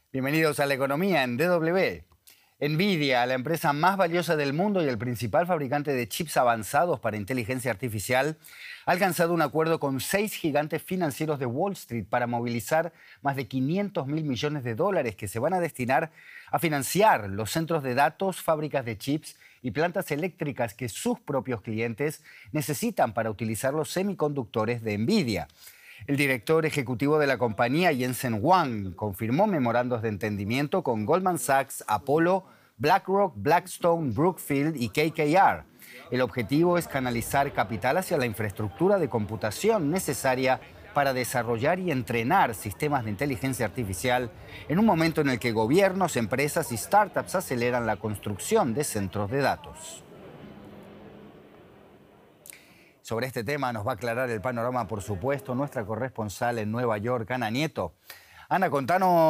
Bienvenidos a la economía en DW. Nvidia, la empresa más valiosa del mundo y el principal fabricante de chips avanzados para inteligencia artificial, ha alcanzado un acuerdo con 6 gigantes financieros de Wall Street para movilizar más de 500 mil millones de dólares que se van a destinar a financiar los centros de datos, fábricas de chips y plantas eléctricas que sus propios clientes necesitan para utilizar los semiconductores de Nvidia. El director ejecutivo de la compañía, Jensen Huang, confirmó memorandos de entendimiento con Goldman Sachs, Apollo, BlackRock, Blackstone, Brookfield y KKR. El objetivo es canalizar capital hacia la infraestructura de computación necesaria para desarrollar y entrenar sistemas de inteligencia artificial en un momento en el que gobiernos, empresas y startups aceleran la construcción de centros de datos. Sobre este tema nos va a aclarar el panorama, por supuesto, nuestra corresponsal en Nueva York, Ana Nieto. Ana, contanos